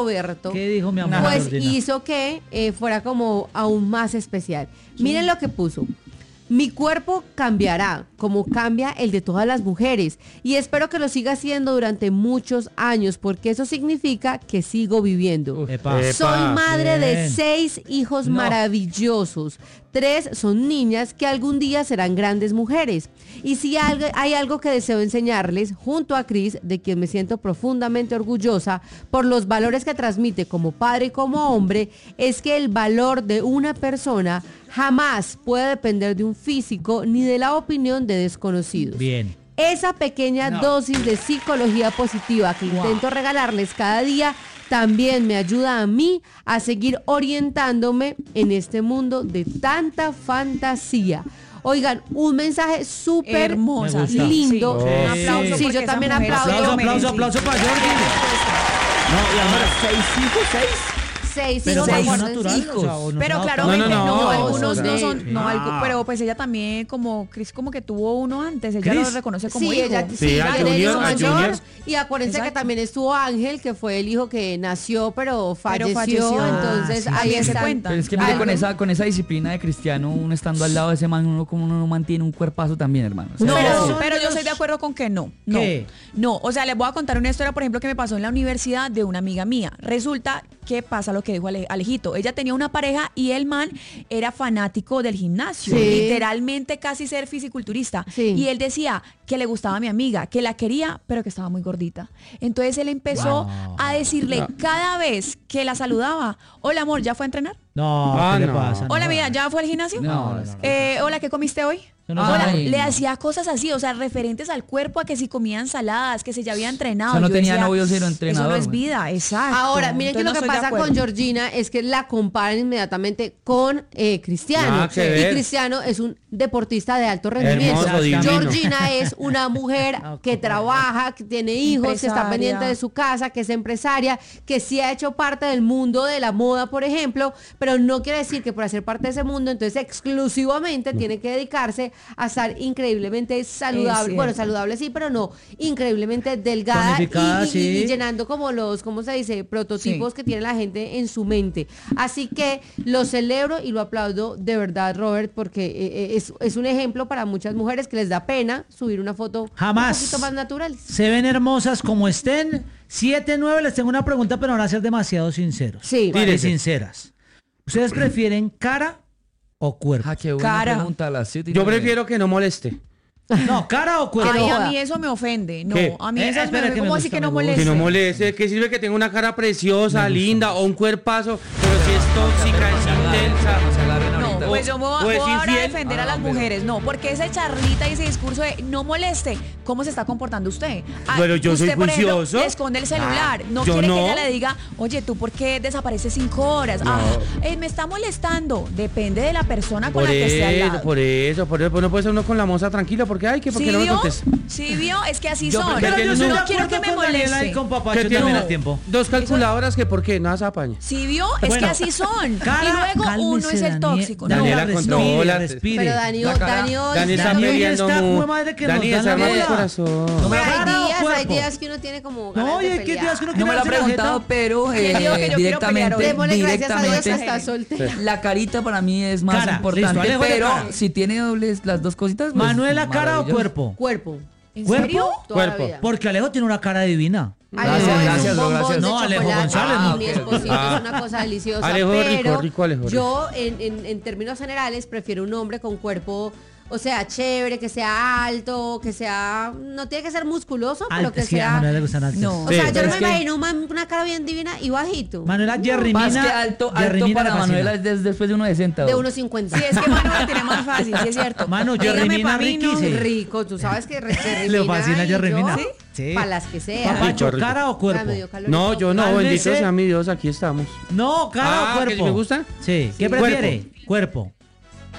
Roberto, ¿Qué dijo mi amor? pues Georgina? hizo que fuera como aún más especial. Miren lo que puso. Mi cuerpo cambiará, como cambia el de todas las mujeres, y espero que lo siga haciendo durante muchos años, porque eso significa que sigo viviendo. Epa. Soy madre de Bien. 6 hijos No. maravillosos. 3 son niñas que algún día serán grandes mujeres. Y si hay algo que deseo enseñarles, junto a Cris, de quien me siento profundamente orgullosa por los valores que transmite como padre y como hombre, es que el valor de una persona jamás puede depender de un físico ni de la opinión de desconocidos. Bien. Esa pequeña dosis de psicología positiva que intento regalarles cada día también me ayuda a mí a seguir orientándome en este mundo de tanta fantasía. Oigan, un mensaje súper hermosa, Me gusta. lindo. Sí. Un aplauso Sí, porque yo esa también mujer aplaudo. Aplauso para Jordi. No, y ahora 6 hijos, 6. 6 pero hijos. fue seis natural, hijos. o sea, o no Pero se claramente No, no, no, algunos no, no sí. son, no, algo, pero pues ella también como Cris como que tuvo uno antes, ella Cris. lo reconoce como Sí, hijo. ella Sí, a tiene Junior, hijo a mayor. Junior. Y acuérdense que Exacto. también estuvo Ángel, que fue el hijo que nació, pero falleció. falleció. Entonces sí. ahí También se está. cuenta. Pero es que mire, Algo. con esa disciplina de cristiano, uno estando al lado de ese man, uno como uno no mantiene un cuerpazo también, hermano. O sea, No, Pero yo estoy de acuerdo con que no. ¿Qué? No, o sea, les voy a contar una historia, por ejemplo, que me pasó en la universidad de una amiga mía. Resulta que pasa lo que dijo Alejito. Ella tenía una pareja y el man era fanático del gimnasio. Sí. Literalmente casi ser fisiculturista. Sí. Y él decía que le gustaba a mi amiga, que la quería, pero que estaba muy gordita. Entonces él empezó a decirle cada vez que la saludaba, hola amor, ¿ya fue a entrenar? No, Ah, ¿qué le no. pasa? Hola No. mira, ¿ya fue al gimnasio? No, no, no. Hola, ¿qué comiste hoy? Yo no Hola, sé. le hacía cosas así, o sea, referentes al cuerpo, a que si comía ensaladas, que si ya había entrenado. O sea, no Yo tenía decía, novio, sino Eso entrenador, no es güey. vida, exacto. Ahora, miren que Entonces, lo no que estoy de pasa acuerdo. con Georgina es que la comparan inmediatamente con Cristiano. Nada que ver. Y Cristiano es un deportista de alto rendimiento. Hermoso, divino. Georgina es una mujer que trabaja, que tiene hijos, que está Empresaria. pendiente de su casa, que es empresaria, que sí ha hecho parte del mundo de la moda, por ejemplo, pero no quiere decir que por hacer parte de ese mundo, entonces exclusivamente tiene que dedicarse a estar increíblemente saludable. cierto. Bueno, saludable sí, pero no, increíblemente delgada Tonificada, y sí. llenando como los, ¿cómo se dice? Prototipos Sí. que tiene la gente en su mente. Así que lo celebro y lo aplaudo de verdad, Robert, porque es un ejemplo para muchas mujeres que les da pena subir una foto Jamás. un poquito más natural. Se ven hermosas como estén. 7-9, les tengo una pregunta, pero van a ser demasiado sinceros. Sí. Y Tírese. sinceras. ¿Ustedes prefieren cara o cuerpo? Ah, qué buena Cara. pregunta a las 7 y Yo 9. prefiero que no moleste. No, cara o cuerpo. Ay, joda. a mí eso me ofende. No, ¿Qué? a mí eso me espera, ofende. que me ¿Cómo así gusta, que no me gusta. moleste? Que no moleste. ¿Qué sirve que tenga una cara preciosa, linda o un cuerpazo? Pero si es tóxica, es intensa. Se agarren No, ahorita. pues yo me voy o es voy ahora a infiel. defender a Ah, las pero- mujeres. No, porque esa charlita y ese discurso de no moleste, ¿cómo se está comportando usted? Pero yo usted, soy por ejemplo, juicioso. le esconde el celular. No yo quiere no. que ella le diga, oye, ¿tú por qué desapareces 5 horas? Me está molestando. Depende de la persona con Por la que esté al eso, lado. por eso. Pues no puede ser uno con la moza tranquila porque, ay, que ¿Sí porque no me vio? contesta. ¿Sí vio? Es que así Yo son. prefiero que Pero yo no- estoy de No quiero acuerdo que me con Daniela y moleste. con Papacho Que tiene también no. a tiempo. Dos calculadoras que por qué, nada se apaña. ¿Sí vio? Es Bueno, que así son. cara, Y luego uno cálmese, es el Daniel. tóxico. Daniela, No. controla. respire. Pero Dani, La cara- Dani, Dani está Daniel peleando está mucho. madre que Dani nos da la desarma mi vida. corazón. No me Pero cara o hay cuerpo. días que uno tiene como No, ganas oye, de ¿qué pelear. días que uno No me lo ha quiere hacer preguntado, jeta? pero ¿Quién dijo que yo quiero directamente, pelear? Démosle gracias a Dios que directamente, está soltera. la carita para mí es más Cara, importante, listo, Alejo de pero cara. si tiene dobles las dos cositas, pues, Manuela, cara o maravilloso. cuerpo. Cuerpo. ¿En ¿Cuerpo? serio? Toda la Cuerpo. vida. Porque Alejo tiene una cara divina. Alejo Gracias, es un gracias, bro, bombón gracias. de No, Alejo chocolate, González, y no. mi esposito es una cosa deliciosa. Alejo es rico, pero rico Alejo. yo, en términos generales, prefiero un hombre con cuerpo, o sea, chévere, que sea alto, que sea, no tiene que ser musculoso, pero Alto, que sí, a sea. Manuela le gustan altos. No. O sea, Sí, yo pero no me es que- imagino una cara bien divina y bajito. Manuela Jerry Más Mina. que alto Jerry Mina para le fascina. Manuela es después de 1,60. De bro. 1.50. Sí, es que Manu la tiene más fácil, sí es cierto. Manu, Jerry Dígame, Mina pa' mí, no. Ricky, sí. Rico, tú sabes que Le fascina Jerry Mina. ¿Sí? Sí. Para las que sea. Papacho, Rico, rico. cara o Ya cuerpo. me dio calor. No, yo no, Cálmese. bendito sea mi Dios, aquí estamos. No, cara o ¿que cuerpo. si me gusta? Sí. ¿Qué Cuerpo. prefiere? Cuerpo.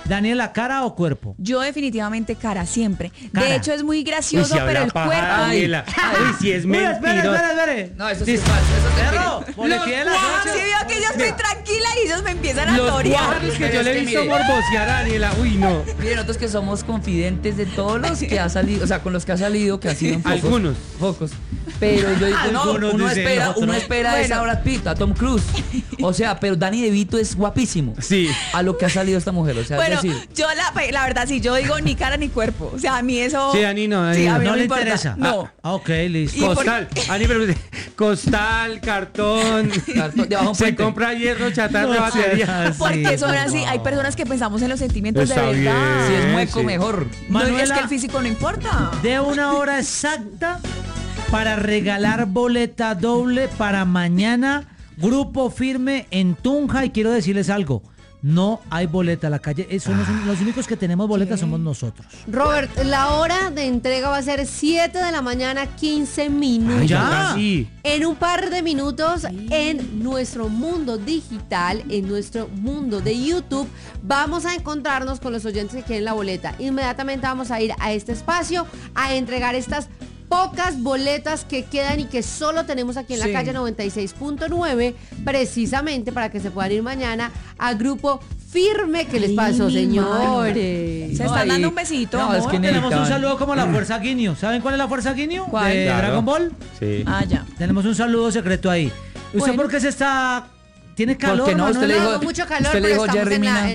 Daniela, ¿cara o cuerpo? Yo definitivamente cara, siempre. Cara. De hecho, es muy gracioso, pero el cuerpo... Daniela. Uy, si es mentira. Espere. No, eso sí es falso. Eso es Perro, boletín de la ¡Wow! noche. Sí, veo que yo estoy tranquila y ellos me empiezan a Los torear. cuadros que Pero yo es le he que visto mire. morbosear a Daniela. Uy, no. Miren, nosotros que somos confidentes de todos los que ha salido, o sea, con los que ha salido, que ha sido en pocos. Algunos. Pocos. Pero yo digo, no, Algunos uno dicen espera, nosotros. uno espera a esa Brad Pitt, a Tom Cruise. O sea, pero Danny DeVito es guapísimo. Sí. A lo que ha salido esta mujer, o sea, Bueno, es decir, yo la verdad sí, yo digo ni cara ni cuerpo. O sea, a mí eso... Sí, Dani, no, Dani, Sí, a mí no no me le importa. interesa. No. Ok, listo. ¿Y por- Costal. Ani, pero costal, cartón. Cartón, debajo un Se puente. compra hierro, chatarra, No batería. seas así, Porque son por así, hay favor. personas que pensamos en los sentimientos Está de verdad. si bien. es mueco, sí. mejor. No, es Manuela, que el físico no importa. de una hora exacta para regalar boleta doble para mañana. Grupo Firme en Tunja. Y quiero decirles algo. No hay boleta a la calle. Son los únicos que tenemos boleta somos nosotros. Robert, la hora de entrega va a ser 7 de la mañana, 15 minutos. Ay, ya. Sí. En un par de minutos, en nuestro mundo digital, en nuestro mundo de YouTube, vamos a encontrarnos con los oyentes que quieren la boleta. Inmediatamente vamos a ir a este espacio a entregar estas pocas boletas que quedan y que solo tenemos aquí en la Sí. calle 96.9, precisamente para que se puedan ir mañana a Grupo Firme. ¿Qué les Ay, pasó, mi señores? Se No, están y- dando un besito, no, es amor. que Tenemos un necesitaban- saludo como la Fuerza Guineo. ¿Saben cuál es la Fuerza Guineo? ¿Cuál? De Claro. Dragon Ball. Sí. Ah, ya. Tenemos un saludo secreto ahí. ¿Usted Bueno. por qué se está... ¿Tiene calor, Porque no, usted le Manuela? dijo- Tengo mucho calor, usted le pero dijo estamos Jerry en Mina.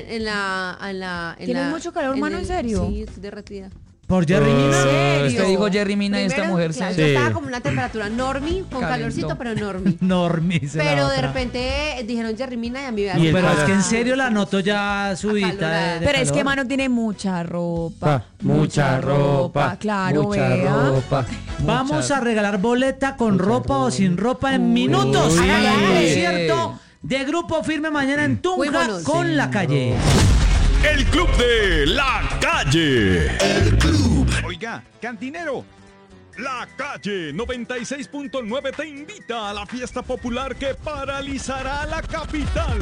¿Tienes mucho calor, mano? ¿En serio? Sí, estoy derretida. ¿Por Jerry Mina? ¿Serio? Usted dijo Jerry Mina y esta Primero, mujer claro, se... yo Sí. estaba como una temperatura normie, con Calentó. calorcito, pero normie. Normis. Pero de repente dijeron Jerry Mina y a mí me da Y el Pero es que en calor. serio la noto ya subida Acalorada. de Pero es que calor. Mano tiene mucha ropa. Mucha ropa. Claro, Mucha vea. ropa. Vamos a regalar boleta con ropa o sin ropa en minutos. Uy. Al Hágale. concierto de Grupo Firme mañana en Tunja Fuímonos. con La Calle. El Club de la Calle. El Club. Oiga, cantinero. La Calle 96.9 te invita a la fiesta popular que paralizará la capital.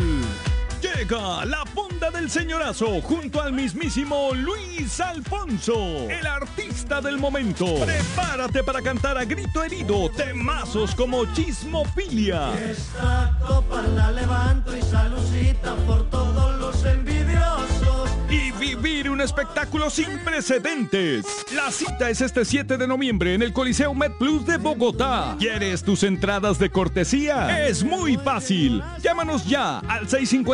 Llega la Fonda del Señorazo junto al mismísimo Luis Alfonso, el artista del momento. Prepárate para cantar a grito herido temazos como Chismofilia. Esta copa la levanto y salucita por todos los envidiosos. Y vivir un espectáculo sin precedentes. La cita es este 7 de noviembre en el Coliseo MedPlus de Bogotá. ¿Quieres tus entradas de cortesía? Es muy fácil. Llámanos ya al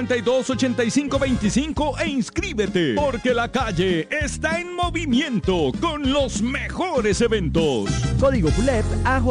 652-8525 e inscríbete, porque La Calle está en movimiento con los mejores eventos. Código PULEP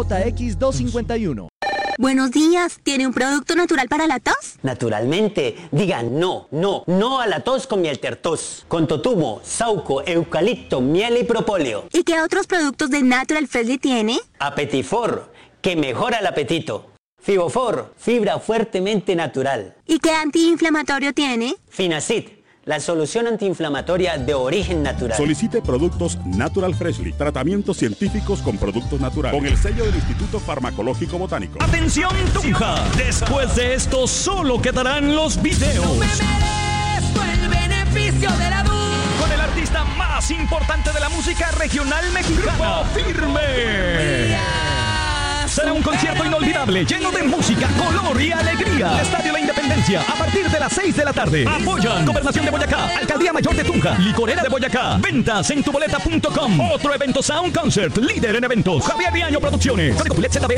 AJX251. Buenos días, ¿tiene un producto natural para la tos? Naturalmente, diga no a la tos con miel tertos, con totumo, sauco, eucalipto, miel y propóleo. ¿Y qué otros productos de Natural Freshly tiene? Apetifor, que mejora el apetito. Fibofor, fibra fuertemente natural. ¿Y qué antiinflamatorio tiene? Finacid, la solución antiinflamatoria de origen natural. Solicite productos Natural Freshly, tratamientos científicos con productos naturales, con el sello del Instituto Farmacológico Botánico. ¡Atención, Tunja! Después de esto solo quedarán los videos. merezco el beneficio de la duda. Con el artista más importante de la música regional mexicana, Firme. Será un concierto inolvidable, lleno de música, color y alegría. Estadio La Independencia, a partir de las 6 de la tarde. Apoyan Gobernación de Boyacá, Alcaldía Mayor de Tunja, Licorera de Boyacá. Ventas en tuboleta.com. Otro evento Sound Concert, líder en eventos. Javier Viaño Producciones. Código PULEP ZB